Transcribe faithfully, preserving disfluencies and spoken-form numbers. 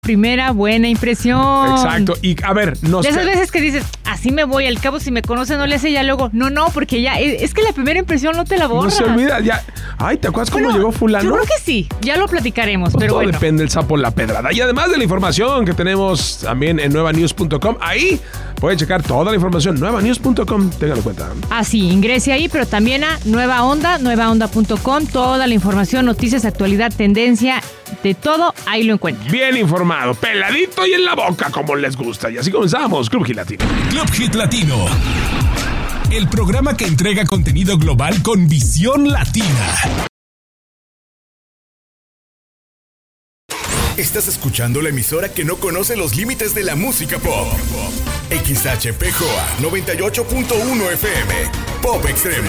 primera buena impresión. Exacto. Y a ver, nos... De esas veces que dices, así me voy, al cabo si me conoce no le hace ya luego. No, no, porque ya, es que la primera impresión no te la borras. No se olvida, ya. Ay, ¿te acuerdas bueno, cómo llegó fulano? Yo creo que sí, ya lo platicaremos, Pues pero todo bueno. depende del sapo la pedrada. Y además de la información que tenemos también en nueva news punto com, ahí pueden checar toda la información. nueva news punto com, ténganlo en cuenta. Ah, sí, ingrese ahí, pero también a Nueva Onda, nueva onda punto com, toda la información, noticias, actualidad, tendencia, de todo, ahí lo encuentran. Bien informado, peladito y en la boca, como les gusta. Y así comenzamos, Club Hit Latino. Club Hit Latino. El programa que entrega contenido global con visión latina. Estás escuchando la emisora que no conoce los límites de la música pop. X H P J A noventa y ocho punto uno F M. Pop Extremo.